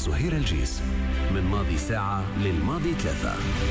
زهير الجيس، من ماضي ساعة للماضي 3.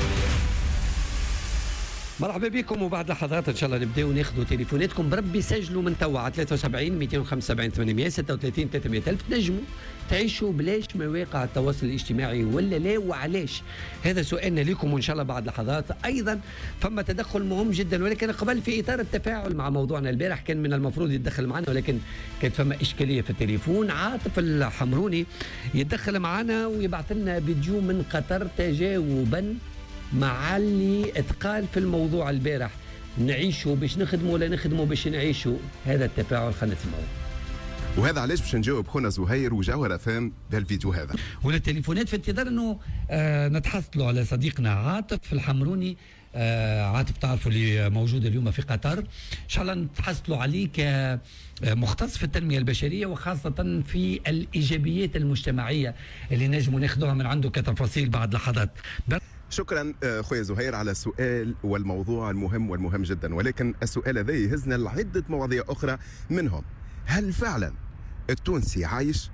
مرحبا بكم، وبعد لحظات ان شاء الله نبداو ناخذوا تليفوناتكم. بربي سجلوا من توا على 73 275 836 300 ألف. تنجموا تعيشوا بلاش مواقع التواصل الاجتماعي ولا لا، وعلاش؟ هذا سؤالنا لكم، وان شاء الله بعد لحظات. ايضا فما تدخل مهم جدا، ولكن قبل في اطار التفاعل مع موضوعنا البارح كان من المفروض يتدخل معنا، ولكن كانت فما اشكاليه في التليفون. عاطف الحمروني يتدخل معنا ويبعث لنا فيديو من قطر تجاوبا مع اللي اتقال في الموضوع البارح. نعيشوا باش نخدموا ولا نخدموا باش نعيشوا؟ هذا التفاعل خلينا نسمعوه. وهذا علاش باش نجاوب خونا زهير وجوهر فهم بهالفيديو هذا. ولا التليفونات في انتظار انه نتحصلوا على صديقنا عاطف الحمروني. عاطف تعرفوا اللي موجود اليوم في قطر، ان شاء الله نتحصلوا عليه كمختص في التنميه البشريه، وخاصه في الايجابيات المجتمعيه اللي نجموا ناخذوها من عنده كتفاصيل بعد لحظات. شكرا خويا زهير على السؤال والموضوع المهم جدا، ولكن السؤال هذا يهزنا لعدة مواضيع أخرى، منهم هل فعلا التونسي عايش؟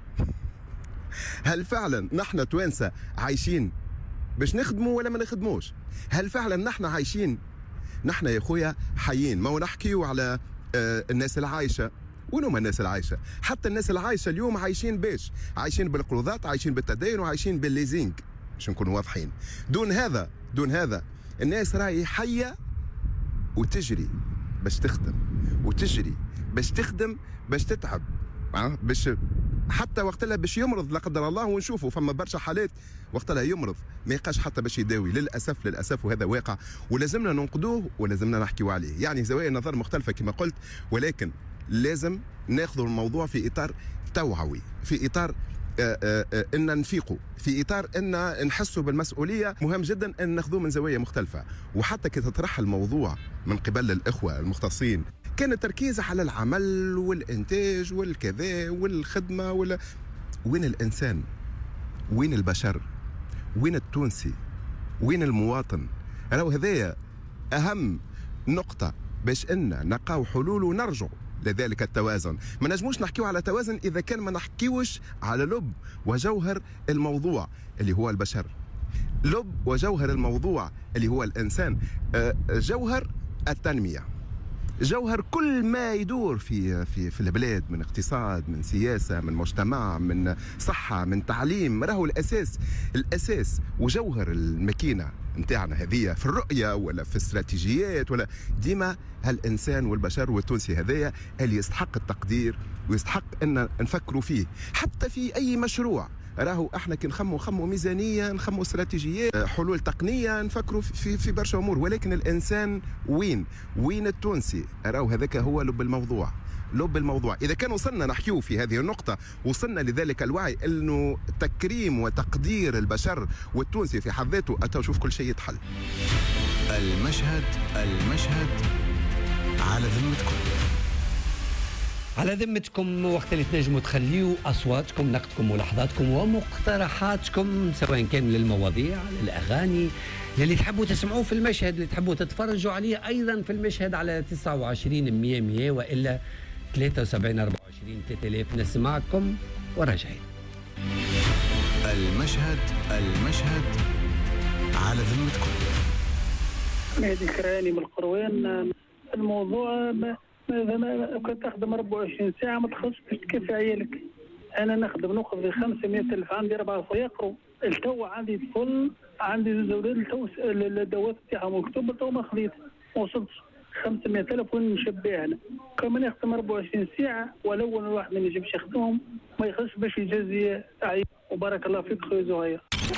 هل فعلا نحن توانسة عايشين باش نخدموا ولا ما نخدموش؟ هل فعلا نحن عايشين؟ نحن يا خويا حيين، ما نحكيو على الناس العايشة. وين هما الناس العايشة؟ حتى الناس العايشة اليوم عايشين باش عايشين بالقروضات، عايشين بالتدين، وعايشين بالليزينج، باش نكونوا واضحين. دون هذا الناس راهي حية وتجري باش تخدم، وتجري باش تخدم باش تتعب، باش حتى وقت لها باش يمرض لا قدر الله. ونشوفوا فما برشا حالات وقت لها يمرض ما يلقاش حتى باش يداوي، للاسف وهذا واقع ولازمنا ننقدوه ولازمنا نحكيو عليه. يعني زوايا نظر مختلفة كما قلت، ولكن لازم ناخذ الموضوع في اطار توعوي، في اطار ان نفيقوا، في اطار ان نحسوا بالمسؤوليه. مهم جدا ان ناخذوه من زوايا مختلفه. وحتى كي تطرح الموضوع من قبل الاخوه المختصين كان التركيز على العمل والانتاج والكذا والخدمه وين الانسان؟ وين البشر؟ وين التونسي؟ وين المواطن؟ راهو هذايا اهم نقطه باش ان نلقاو حلول ونرجعوا لذلك التوازن. ما نجموش نحكيو على توازن إذا كان ما نحكيوش على لب وجوهر الموضوع اللي هو البشر، لب وجوهر الموضوع اللي هو الإنسان، جوهر التنمية، جوهر كل ما يدور في البلاد، من اقتصاد، من سياسة، من مجتمع، من صحة، من تعليم. راهو الأساس وجوهر الماكينة نتاعنا هذه في الرؤية ولا في الاستراتيجيات ولا ديما هالإنسان والبشر والتونسي هذايا اللي يستحق التقدير ويستحق أن نفكروا فيه. حتى في أي مشروع راهو احنا كي نخموا ميزانيه، نخموا استراتيجيات، حلول تقنيه، نفكروا في برشا امور، ولكن الانسان وين التونسي؟ راهو هذاك هو لب الموضوع. اذا كان وصلنا نحكيو في هذه النقطه، وصلنا لذلك الوعي انه تكريم وتقدير البشر والتونسي في حد ذاته، اتشوف كل شيء يتحل. المشهد على ذمتكم، وقت اللي تنجموا تخليوا أصواتكم، نقدكم، ملاحظاتكم ومقترحاتكم، سواء كان للمواضيع، للأغاني، اللي تحبوا تسمعوه في المشهد، اللي تحبوا تتفرجوا عليه أيضا في المشهد على 29 100 وإلا 73 24 3000. نسمعكم وراجعين. المشهد على ذمتكم. مهدي الكراني من القروان. الموضوع ما كنت تخدم 24 ساعة ما تخرجش باش تكفي عيالك. أنا نخدم في 500,000، عندي 4 يقروا. التو عندي طفل، عندي زوج أولاد، التو الدوات تاعهم والكتب تو ما خذيت، ما وصلتش 500,000 وين نشبه أنا. كمان نخدم 24 ساعة، ولو الواحد ما يجيبش يخدمهم ما يخرجش باش يجازي عيال. وبارك الله فيك خويا زهير.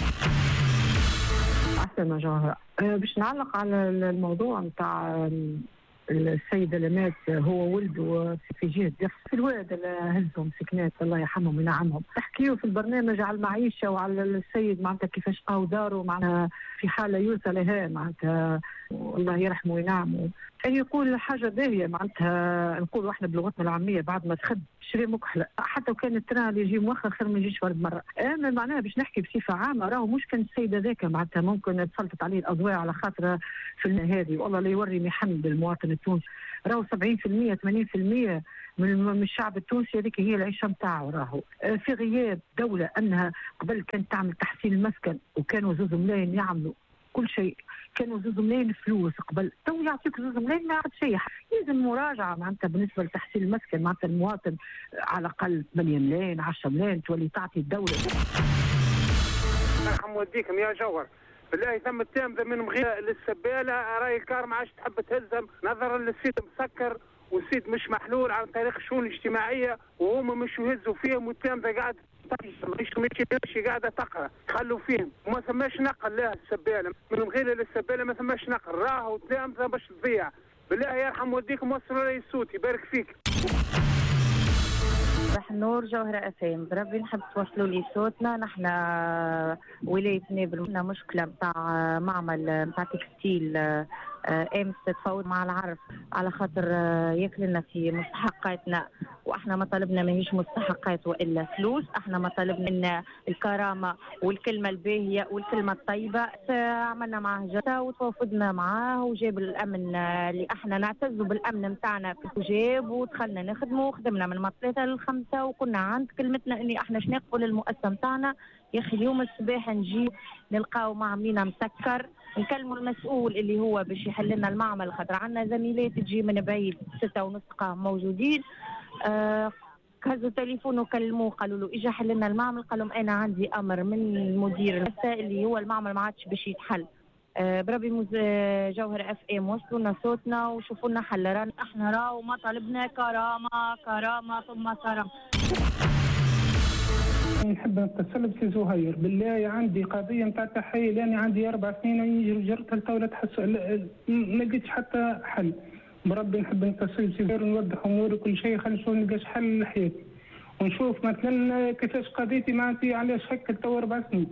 عسلامة جوهر. باش نعلق على الموضوع نتاع السيدة لمات هو ولده في جهة دف في الواد اللي هزهم سكنات الله يرحمهم وينعمهم. تحكيوا في البرنامج على المعيشة وعلى السيد معناتها كيفاش قاو داره معناتها في حالة يوسى لها معناتها الله يرحمه وينعمه. كان يقول حاجة باهية معناتها نقولوا احنا بلغتنا العامية بعد ما تخد شري مكحلة، حتى وكان التران اللي يجي مؤخر خير ما يجيش فرد مرة. اما معناها باش نحكي بصفة عامة راهو مش كان السيدة ذاك معناتها ممكن تسلطت عليه الأضواء على خاطر في هذه، والله لا يوري محمد المواطن التونسي راهو 70% 80% من الشعب التونسي. هذيك هي العيشه نتاعو. راهو في غياب دوله انها قبل كانت تعمل تحسين المسكن وكانوا زوز ملايين يعملوا كل شيء، كانوا زوز ملايين فلوس قبل، تو يعطيك زوز ملايين ما يعرف شيء. لازم مراجعه معناتها بالنسبه لتحسين المسكن، معناتها المواطن على الاقل 8 ملايين 10 ملايين تولي تعطي الدوله. يرحم والديكم يا جوهر، بالله ثم التامذه من مغيره للسباله، راي الكار ما عادش تحب تهزم نظرا للسيد مسكر والسيد مش محلول عن طريق الشؤون الاجتماعيه، وهم مش يهزوا فيهم والتامذه قاعد مش قاعده تقرا، خلوا فيهم وما ثماش نقل لها السباله، من مغيره للسباله ما ثماش نقل، راهو التامذه باش تضيع. بالله يرحم والديكم وصلوا لي الصوت يبارك فيك. صباح النور جوهرة أفهم، بربي نحب توصلوا لي صوتنا. نحن ولاية نابل عندنا مشكلة متاع معمل متاع تكستيل امس تفاوض مع العرف على خاطر ياكلنا في مستحقاتنا، واحنا ما طلبنا ماهيش مستحقات والا فلوس، احنا ما طلبنا ان الكرامه والكلمه الباهيه والكلمه الطيبه. عملنا معاه جلسه وتوافدنا معاه وجاب الامن اللي احنا نعتزوا بالامن نتاعنا وجاب ودخلنا نخدموا وخدمنا من 3 ل5 وكنا عند كلمتنا اني احنا شنو نقول للمؤسسه نتاعنا. يا اخي اليوم الصباح نجي نلقاو معملينا مسكر، نكلموا المسؤول اللي هو باش يحل لنا المعمل خاطر عندنا زميلات تجي من بعيد 6:30 موجودين. هزوا تليفون وكلموه قالوا له اجا حل لنا المعمل، قال لهم انا عندي امر من المدير المؤسسه اللي هو المعمل ما عادش باش يتحل. بربي جوهر اف ام وصلوا لنا صوتنا وشوفوا لنا حل. احنا راهو ما طلبنا كرامه ثم كرامه. نحب نتصل بسي زهير، بالله عندي قضيه نتاع تحية، لاني عندي 4 سنين جرت لتولى ما لقيتش حتى حل. بربي نحب نتصل بسي زهير ونوضح اموري كل شيء، خلي نشوف نلقاش حل لحياتي ونشوف مثلا كيفاش قضيتي معناتي علاش هكا تو 4 سنين.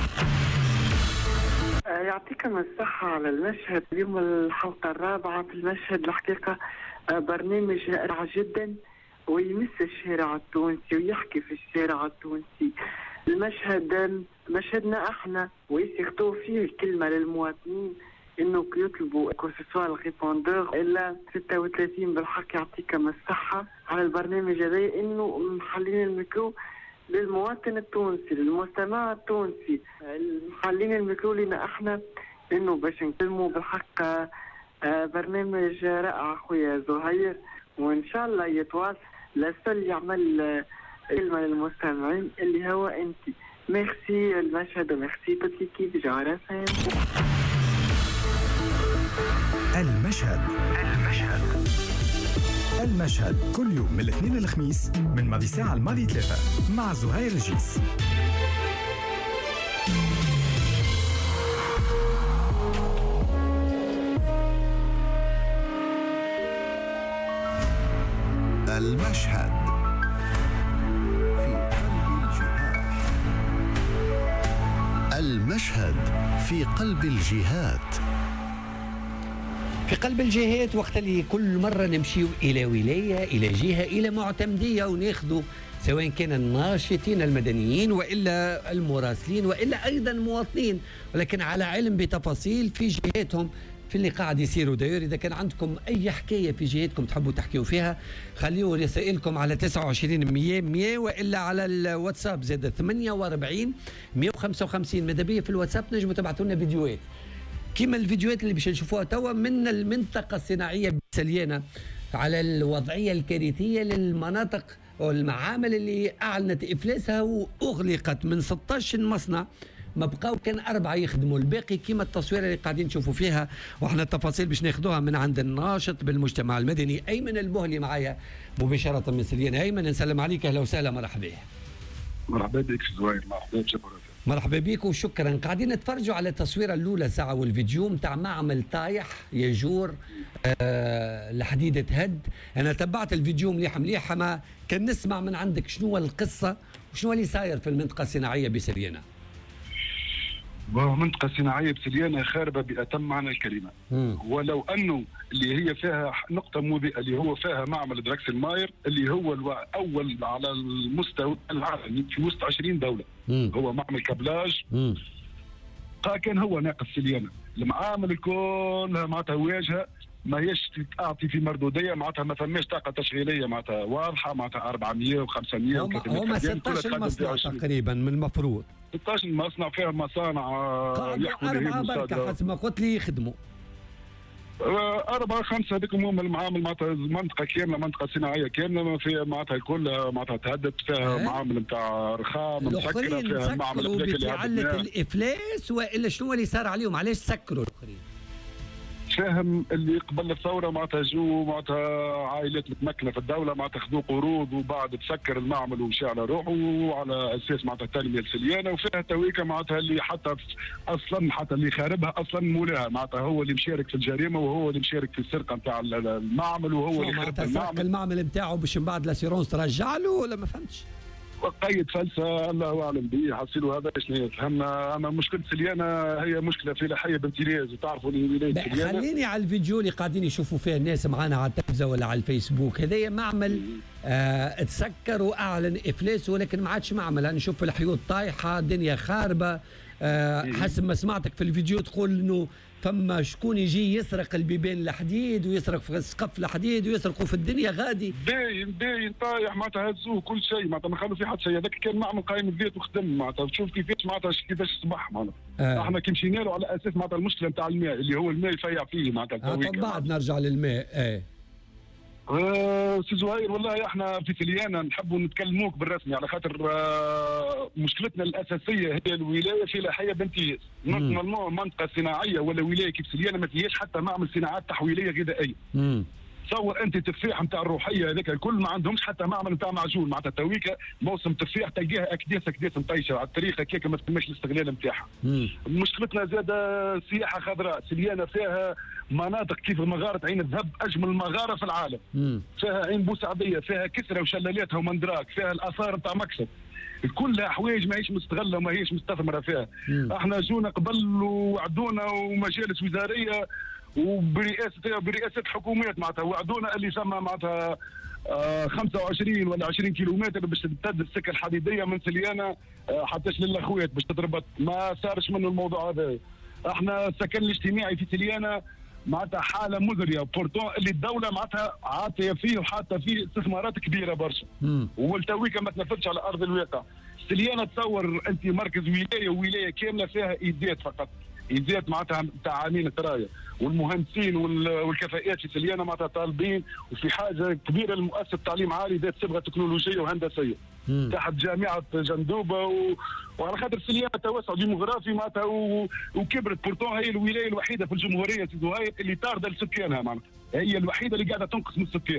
يعطيكم الصحة على المشهد. اليوم الحلقة الرابعة في المشهد، الحقيقة برنامج رائع جدا ويمس الشارع التونسي ويحكي في الشارع التونسي. المشهد مشهدنا احنا ويسيختوا فيه الكلمة للمواطنين انه يطلبوا كورسوار الريبوندور الا 36 بالحق. يعطيكم الصحة على البرنامج هذا انه محلين الميكرو للمواطن التونسي للمستمع التونسي، محلين الميكرو لنا احنا انه باش نكلموا بالحق. برنامج رائع خويا زهير، وان شاء الله يتواصل لسه يعمل كلمة للمستمعين اللي هو انت. ميرسي المشهد وميرسي توت ليكيب جوهرة FM. المشهد كل يوم من الاثنين للخميس من ماضي ساعة لماضي 3 مع زهير الجيس. المشهد في قلب الجهات. المشهد في قلب الجهات. في قلب الجهات وقت اللي كل مرة نمشيو إلى ولاية إلى جهة إلى معتمدية وناخذوا سواء كان الناشطين المدنيين وإلا المراسلين وإلا أيضا المواطنين، ولكن على علم بتفاصيل في جهاتهم في اللي قاعد يصيروا داير. إذا كان عندكم أي حكاية في جهتكم تحبوا تحكيوا فيها خليوا رسائلكم على 29 100 100 وإلا على الواتساب زاد 48 155. ماذا بيا في الواتساب نجموا تبعتوا لنا فيديوهات كيما الفيديوهات اللي باش نشوفوها توا من المنطقة الصناعية بسليانة على الوضعية الكارثية للمناطق والمعامل اللي أعلنت إفلاسها وأغلقت من 16 مصنع، ما بقاو كان 4 يخدموا، الباقي كيما التصوير اللي قاعدين نشوفوا فيها. واحنا التفاصيل باش ناخذوها من عند الناشط بالمجتمع المدني أيمن البهلي معايا مباشرة من سليانة. أيمن نسلم عليك، أهلا وسهلا، مرحبا. مرحبا بك زهير، مرحبا بجبرات. مرحبا بك وشكرا. قاعدين نتفرجوا على التصويره الاولى ساعه والفيديو نتاع معمل طايح يجور لحديده هد. انا تبعت الفيديو مليح مليح، ما كان نسمع من عندك شنو القصه وشنو اللي صاير في المنطقه الصناعيه بسليانه. منطقة صناعية بسليانة خاربة بأتم معنى الكلمة. ولو أنه اللي هي فيها نقطة مضيئة اللي هو فيها معمل دراكسل ماير اللي هو الأول على المستوى العالمي في وسط 20 دولة. هو معمل كابلاج. كان هو ناقص سليانة. المعامل كلها معناتها واجهة ماهيش تعطي في مردوديه، معناتها ما فماش طاقه تشغيليه معناتها واضحه، معناتها 400 و500 و300. هما 16 مصنع تقريبا من المفروض. 16 مصنع فيها مصانع يحكوا 4 بركه حسب ما قلت لي يخدموا. 4 5 هذيك هم المعامل معناتها منطقه كامله، منطقه صناعيه كامله فيها معناتها الكل معناتها تهدد، فيها معامل نتاع رخام مسكره، فيها معامل اللي بعلة الافلاس والا شنو اللي صار عليهم؟ علاش سكروا الاخرين؟ فاهم اللي قبل الثوره معناتها جو معناتها عائلات متمكنه في الدوله معناتها خذوا قروض وبعد تسكر المعمل ومشى على روحه وعلى اساس معناتها التنميه السليانه، وفيها تويكه معناتها اللي حتى اصلا حتى اللي خاربها اصلا مولاها معناتها هو اللي مشارك في الجريمه وهو اللي مشارك في السرقه نتاع المعمل وهو اللي خرب المعمل نتاعو باش من بعد لاسيرونس ترجع له ولا ما فهمتش؟ قيد فلسه الله اعلم به حصيلوا هذا شنو فهمنا. اما مشكله سليانه هي مشكله فلاحيه بامتياز، وتعرفوا اللي ولايه سليانه. خليني على الفيديو اللي قاعدين يشوفوا فيه الناس معنا على التلفزه ولا على الفيسبوك، هذايا معمل تسكر واعلن افلاسه ولكن ما عادش معمل. انا نشوف الحيوط طايحه، الدنيا خاربه. حسب ما سمعتك في الفيديو تقول انه فما شكون يجي يسرق البيبان الحديد ويسرق في السقف الحديد ويسرقوا في الدنيا غادي. باين طايح معناتها هزوه كل شيء معناتها ما خلوا في حد شيء. هذاك كان معمل قايم بذاته وخدم معناتها تشوف كيفاش معناتها كيفاش صبح معناتها. احنا كي مشينا له على اساس معناتها المشكله نتاع الماء اللي هو الماء يفيع فيه معناتها بعد نرجع للماء. سي زهير والله احنا في سليانه نحبوا نتكلموك بالرسمي على خاطر مشكلتنا الاساسيه هي الولايه فلاحيه بامتياز. منطقه صناعيه ولا ولايه كيف سليانه ما فيهاش حتى معمل صناعات تحويليه غذائيه. تصور انت تفاح نتاع الروحيه هذاك الكل ما عندهمش حتى معمل نتاع معجون معناتها تويكا موسم تفاح تلقاها اكداس مطيشه على الطريقه كيك ما تسماش الاستغلال نتاعها. مشكلتنا زاده سياحه خضراء. سليانه فيها مناطق كيف مغاره عين الذهب اجمل مغاره في العالم. فيها عين بوسعديه، فيها كسرى وشلالاتها ومندراك، فيها الاثار نتاع مقصد. كلها حوايج ماهيش مستغله وما هيش مستثمره فيها. احنا جونا قبل وعدونا ومجالس وزاريه وبرئاسه حكومات معناتها وعدونا اللي سمى معناتها 25 ولا 20 كيلومتر باش تمتد السكه الحديديه من سليانه حتى للاخوات باش تتربط. ما صارش منه الموضوع هذا. احنا السكن الاجتماعي في سليانه معناتها حاله مزريه بورتون اللي الدوله معناتها عاطيه فيه وحاطه فيه استثمارات كبيره برشا. والتويكا ما تنفذش على ارض الواقع. سليانه تصور انت مركز ولايه كامله فيها ايدات فقط. ايدات معناتها تاع عاملين الترايا والمهندسين والكفاءات في سليانه معناتها طالبين وفي حاجه كبيره لمؤسسه تعليم عالي ذات صبغه تكنولوجيه وهندسيه تحت جامعه جندوبه وعلى خاطر سليانه توسع ديموغرافي معناتها وكبرت بورتون هي الولايه الوحيده في الجمهوريه سي زهير اللي طارده لسكانها معناتها هي الوحيده اللي قاعده تنقص من السكان.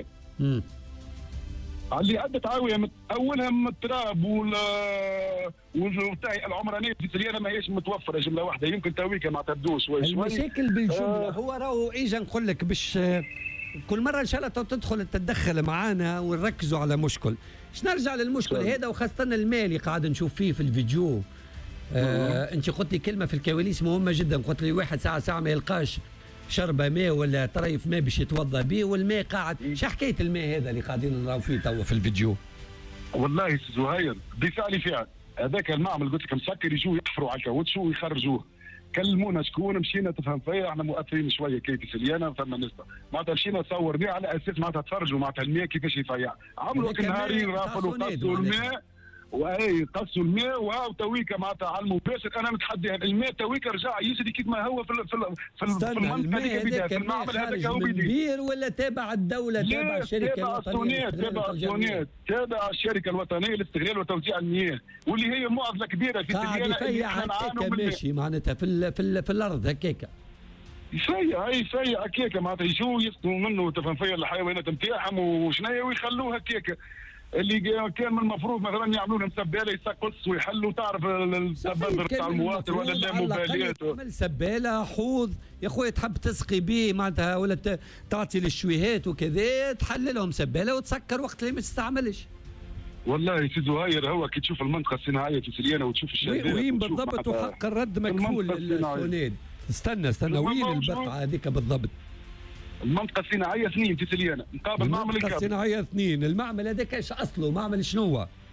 اللي عدة عاوية اولها من التراب والتاعي العمرانيه في سليانه ما هيش متوفره جمله واحده يمكن تويكا ما تبدوش شوي. المشاكل بالجمله هو راهو اجا نقول لك باش كل مره ان شاء الله تدخل تتدخل معانا ونركزوا على مشكل. باش نرجع للمشكل هذا وخاصه المال اللي قاعد نشوف فيه في الفيديو. انت قلت لي كلمه في الكواليس مهمه جدا، قلت لي واحد ساعه ما يلقاش شربة ماء ولا طريف ماء باش يتوضا به والماء قاعد. شو حكايه الماء هذا اللي قاعدين نراو فيه توا في الفيديو؟ والله زهير بفعل فعل هذاك المعمل قلت لك مسكر يجوا يحفروا على الكاوتش ويخرجوه. كلمونا شكون مشينا تفهم فيا احنا مؤثرين شويه كيف سليانه فما نسبه معناتها مشينا نصور بيه على اساس معناتها تفرجوا معناتها الماء كيفاش يفيع. عملوا نهارين رافلوا قصوا الماء واي قصوا الماء وهاو تويكا معناتها على المباشر. انا متحدي الماء تويكا رجع يجري كيف ما هو في المنطقه اللي بدها في المعمل هذاك هو بيدير ولا تابع الدوله تابع الشركه الوطنيه تابع الشركه الوطنيه لاستغلال وتوزيع المياه واللي هي معضله كبيره في سليانه اللي احنا نعانوا منها. ماشي معناتها في الارض هكاكا يفيع هكاكا معناتها يجوا يسقوا منه تفهم فيا الحيوانات نتاعهم وشنيا ويخلوها هكاكا. اللي كان من المفروض مثلا يعملوا له مسباله يسقص ويحلوا تعرف السبابه تاع المواطن ولا اللامباليه. تعمل سباله حوض يا خويا تحب تسقي به معناتها ولا تعطي للشويهات وكذا تحللهم سباله وتسكر وقت اللي ما تستعملش. والله سي زهير هو كي تشوف المنطقه الصناعيه في سليانه وتشوف الشارع وين بالضبط وحق الرد مكفول للسوناد. استنى وين البقعه هذيك بالضبط؟ المنطقة الصناعية 2 في سليانة مقابل معمل الكابل. المنطقة الصناعية 2 المعمل هذاك ايش اصله؟ معمل شنو هو؟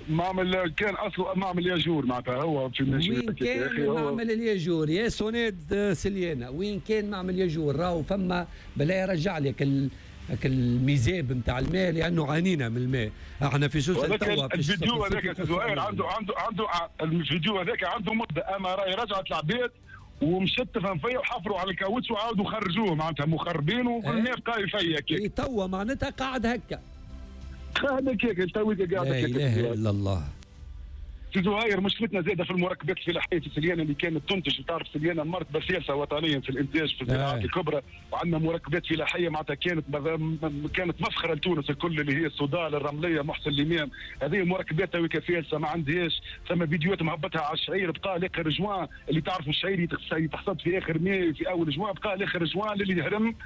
معمل كان اصله معمل ياجور معناتها هو في وين كان معمل الياجور يا سونيد سليانه؟ وين كان معمل ياجور؟ راهو فما بلا يرجع لك الميزاب نتاع الماء لانه عانينا من الماء. احنا في سوسه توا الفيديو هذاك زهير عنده الفيديو هذاك عنده مده، اما راهي رجعت العباد ومشت فنفيه وحفروا على الكاوتش وعاودوا خرجوه معناتها مخربين والماء بقى يفيك هيك. توا معناتها قاعد هكا. قاعد هكاك تويك قاعد هكاك. لا اله الا الله. في زهير مشكلتنا زاده في المركبات الفلاحيه في سليانه اللي كانت تنتج، تعرف سليانه مرتبه ثالثه وطنيا في الانتاج في الزراعات الكبرى، وعندنا مركبات فلاحيه معناتها كانت مفخره لتونس الكل اللي هي السودال الرمليه محسن الامام، هذه مركبات تويكا ثالثه ما عندهاش. ثم فيديوهات مهبطها على الشعير بقى لاخر جوان، اللي تعرفوا الشعير يتحصد في اخر ماي في اول جوان، بقى لاخر جوان اللي يهرم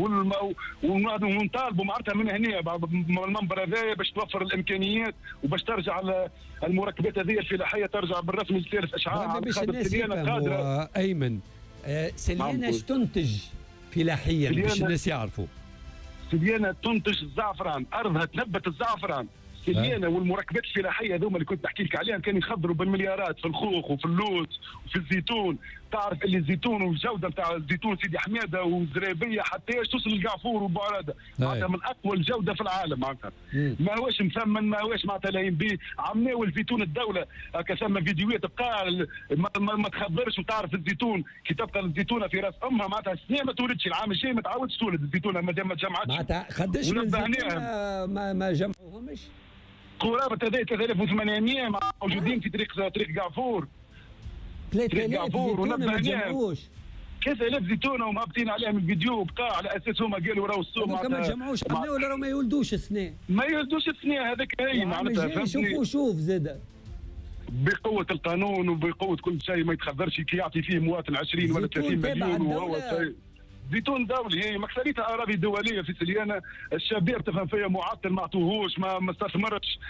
ونطالبوا معناتها من هنا المنبر هذايا باش توفر الامكانيات وباش ترجع المركبات هذه الفلاحيه ترجع بالرسم لثالث اشعاع باش الناس يفهموا. ايمن سليانه ايش تنتج فلاحيا باش الناس يعرفوا؟ سليانه تنتج الزعفران، ارضها تنبت الزعفران. سليانه والمركبات الفلاحيه هذوما اللي كنت نحكي لك عليهم كانوا يخضروا بالمليارات في الخوخ وفي اللوز وفي الزيتون. تعرف اللي الزيتون والجوده نتاع الزيتون سيدي حماده والزرابيه حتى توصل للقعفور والبعراده معناتها من اقوى الجوده في العالم معناتها. ما هوش مثمن، ما هوش معناتها لاين به. عمناو الزيتون الدوله هكا ثم فيديوهات بقى ما تخبرش. وتعرف الزيتون كي تبقى الزيتونه في راس امها معناتها سنه ما تولدش، العام الجاي ما تعاودش تولد الزيتونه ما دام ما تجمعتش معناتها. قداش من ما جمعوهمش؟ قرابه 3800 موجودين في طريق قعفور. 3000 زيتونه ما جمعوش. 3000 زيتونه ومهبطين عليهم الفيديو بقى على اساس هما قالوا راهو السوق معناتها ما جمعوش ولا راهو ما يولدوش السنه. ما يولدوش السنه هذاك هي معناتها. شوف زاد بقوه القانون وبقوه كل شيء ما يتخذرش كي يعطي فيه مواطن 20 ولا 30 مليون وهو زيتون دولي. هي مكسريتها اراضي دوليه في سليانه. الشباب تفهم فيها معطل ما عطوهوش ما استثمرتش.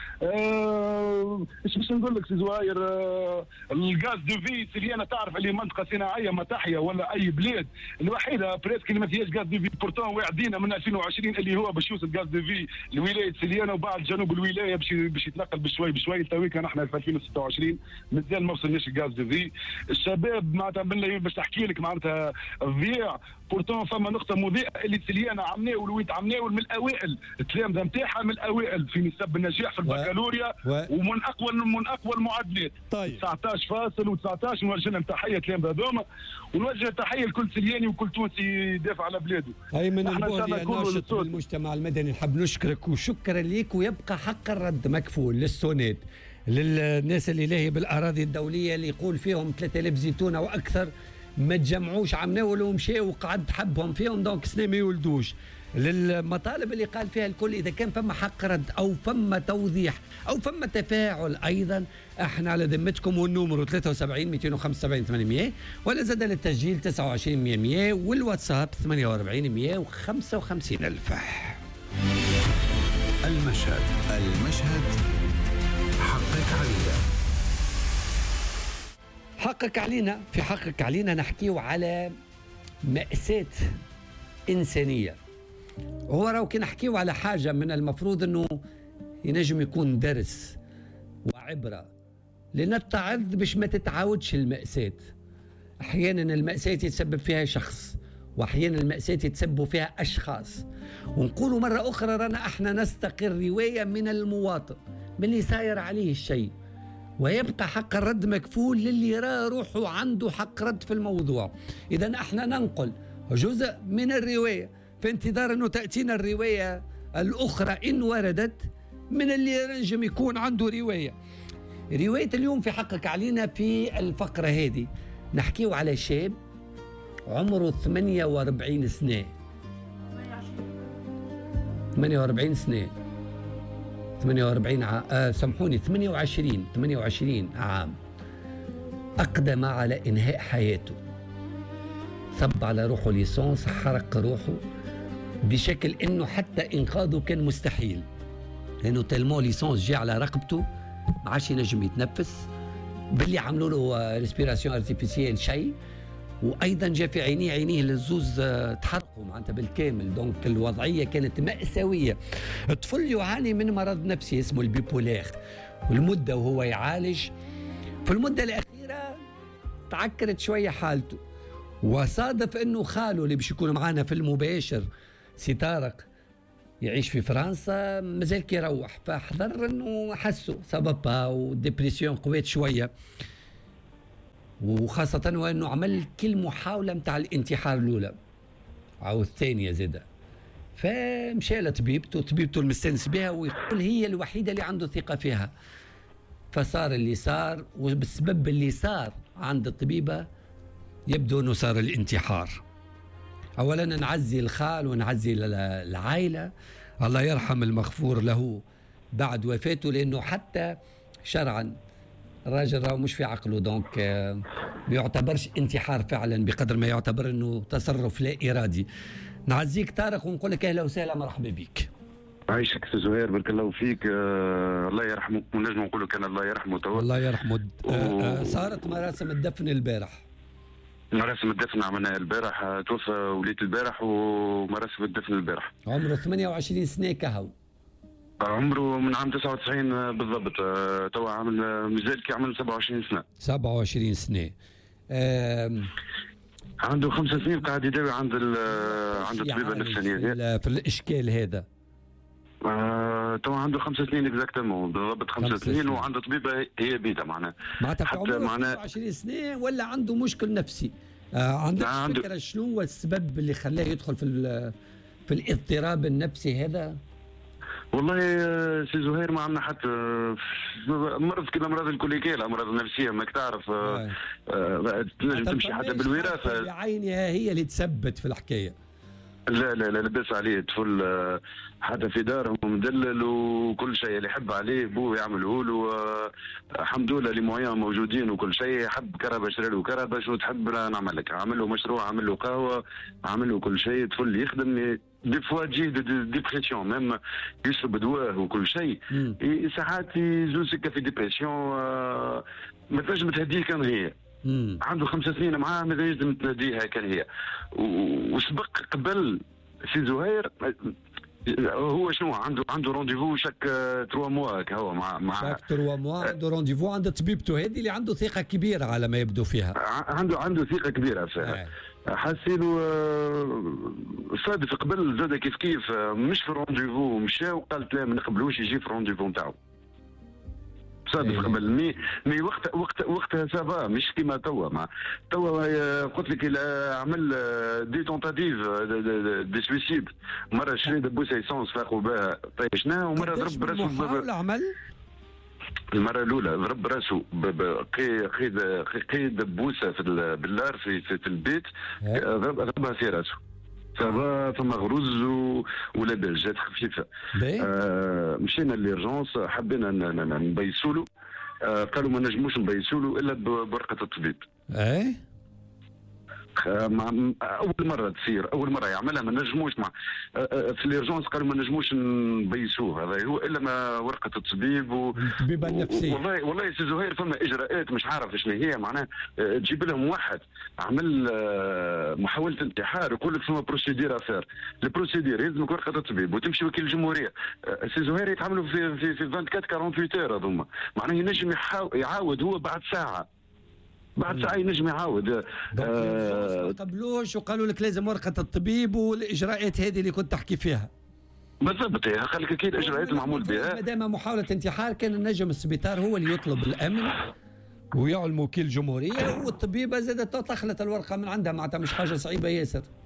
ايش باش نقول لك سي زهير؟ الغاز دو في سليانه تعرف اللي منطقه صناعيه ما تحيا ولا اي بلاد الوحيده بريسك اللي ما فيهاش غاز دو في. بورتون واعدينا من 2020 اللي هو باش يوصل غاز دو في لولايه سليانه وبعد جنوب الولايه باش يتنقل بشوي بشوي. تويك نحن في 2026 مازال ما وصلناش الغاز دو في. الشباب معناتها باش تحكي لك معناتها الضياع. بورتون فما نقطه مضيئه اللي سليانه عمناول ولويت عمناول من الاوائل، التلامذه نتاعها من الاوائل في نسب النجاح في البكالوريا ومن اقوى المعدلات. طيب 19 فاصل و19. نوجه لهم تحيه التلامذه هذوما ونوجه تحيه لكل سلياني وكل تونسي يدافع على بلاده. ايمن البوهلي الناشط في المجتمع المدني نحب نشكرك وشكرا ليك، ويبقى حق الرد مكفول للسونيد للناس اللي لاهي بالاراضي الدوليه اللي يقول فيهم 3000 زيتونه واكثر ما تجمعوش عمناول ومشاو وقعد حبهم فيهم دونك سنه ما يولدوش. للمطالب اللي قال فيها الكل اذا كان فما حق رد او فما توضيح او فما تفاعل ايضا احنا على ذمتكم. والنمر 73 275 800 ولا زاد للتسجيل 29 100 والواتساب 48 155 الف. المشهد حقك علينا. حقك علينا. في حقك علينا نحكيو على مأساة إنسانية. هو راهو كي نحكيو على حاجة من المفروض أنه ينجم يكون درس وعبرة لنتعظ باش ما تتعاودش المأساة. أحيانا المأساة يتسبب فيها شخص وأحيانا المأساة يتسبب فيها أشخاص. ونقولوا مرة أخرى رانا احنا نستقر رواية من المواطن من اللي ساير عليه الشيء، ويبقى حق الرد مكفول للي يرى روحه عنده حق رد في الموضوع. إذا احنا ننقل جزء من الرواية في انتظار أنه تأتينا الرواية الأخرى إن وردت من اللي ينجم يكون عنده رواية. رواية اليوم في حقك علينا في الفقرة هذه نحكيه على شاب عمره 48 سنة 48 سنة 48 سامحوني 28 عام أقدم على إنهاء حياته. صب على روحه ليسونس، حرق روحه بشكل إنه حتى إنقاذه كان مستحيل، لأنه تلمو ليسونس جاء على رقبته ما عادش ينجم يتنفس، باللي عملوا له ريسبيراسيون ارتيفيسيال شيء، وايضا جاء في عينيه للزوز تحرقوا معناتها بالكامل. دونك الوضعيه كانت مأساويه. الطفل يعاني من مرض نفسي اسمه البيبولير، والمدة وهو يعالج. في المدة الأخيرة تعكرت شوية حالته، وصادف أنه خاله اللي باش يكون معنا في المباشر سي طارق يعيش في فرنسا مازال كيروح، فحضر أنه حسوا سببها وديبريسيون قويت شوية، وخاصة وأنه عمل كل محاولة متاع الانتحار الأولى أو الثانية زادة. فمشى لطبيبته المستنس بها، ويقول هي الوحيدة اللي عنده ثقة فيها. فصار اللي صار، وبسبب اللي صار عند الطبيبة يبدو أنه صار الانتحار. أولا نعزي الخال ونعزي العائلة، الله يرحم المغفور له بعد وفاته، لأنه حتى شرعا الراجل راهو مش في عقله، دونك ما يعتبرش انتحار فعلا بقدر ما يعتبر أنه تصرف لا إرادي. نعزيك طارق ونقول لك أهلا وسهلا مرحبا بك. عايشك سي زهير، بارك الله فيك. الله يرحمه، ونجم نقولوا كان الله يرحمه توا. الله يرحمه. صارت مراسم الدفن البارح. مراسم الدفن عملناها البارح، توفى وليد البارح، ومراسم الدفن البارح. عمره 28 سنة كهو. عمره من عام 99 بالضبط، توا عامل مازال كي عمل 27 سنة. 27 سنة. عنده 5 سنين قاعد يداوي عند الطبيبة النفسانية في الإشكال هذا. توا عنده 5 سنين اكزاكتومون بالضبط، 5 سنين، وعنده طبيبة هي بيتا معناها. معناتها عمره 27 سنة ولا عنده مشكل نفسي؟ عندك فكرة شنو هو السبب اللي خلاه يدخل في الاضطراب النفسي هذا؟ والله سي زهير ما عندنا حتى مرض كذا، امراض الكوليكيه، الامراض النفسيه ماك تعرف تنجم تمشي حتى بالوراثه بعينها هي اللي تثبت في الحكايه. لا لا لا لبس عليه طفل حتى في دارهم مدلل وكل شيء اللي يحب عليه بوه يعمله له. الحمد لله لي مويان موجودين وكل شيء. حب كربه شري له كربه، شو تحب نعمل لك، عامل له مشروع، عامل له قهوه، عامل له كل شيء. طفل يخدم دي فوا تجي ديبرسيون، ميم يشرب دواء وكل شيء، ساعات يزول سكه في ديبرسيون ما تنجم تهديه كان هي. عنده 5 سنين معاه ما لازم تناديها كان هي. وسبق قبل سي زهير هو شنو عنده رونديفو شاك 3 موا هكا، هو مع شاك 3 موا عنده رونديفو عند طبيبته هذه اللي عنده ثقه كبيره على ما يبدو فيها. عنده ثقه كبيره فيها. حسينه صادف قبل زاد كيف مش في رونديفو مشى وقالت لا ما نقبلوش يجي في رونديفو نتاعو. صادف قبل مي وقتها سافا مش كيما توا قلت لك عمل دي تونتاتيف دي سويسيد. مره شري دبوسه ايسونس فاقوا بها طيشناه، ومره ضرب راسه عمل المره الاولى ضرب راسه قي دبوسه بالنار في البيت، ضربها في راسه. فما غروز ولاباس جات خفيفه. مشينا ليرجونس، حبينا نبيسوا له، قالوا ما نجموش نبيسوا له الا بورقه الطبيب. اول مره تصير، اول مره يعملها ما نجموش في ليرجونس قالوا ما نجموش نبيسوه هذا هو الا ما ورقه الطبيب الطبيبه النفسيه. والله سي زهير فما اجراءات مش عارف شنو هي معناها. تجيب لهم واحد عمل محاوله انتحار يقول لك فما بروسيدير افير، البروسيدير يلزمك ورقه الطبيب وتمشي وكيل الجمهوريه. سي زهير يتعاملوا في 24 48 هذوما، معناها ينجم يعاود هو بعد ساعه ينجم يعاود. ما قبلوش وقالوا لك لازم ورقه الطبيب والاجراءات هذه اللي كنت تحكي فيها. بالضبط، خليك اكيد الاجراءات المعمول بها. ما دام محاوله انتحار كان النجم السبيطار هو اللي يطلب الامن ويعلم وكيل الجمهوريه، والطبيبه زادت تخلت الورقه من عندها، معناتها مش حاجه صعيبه ياسر.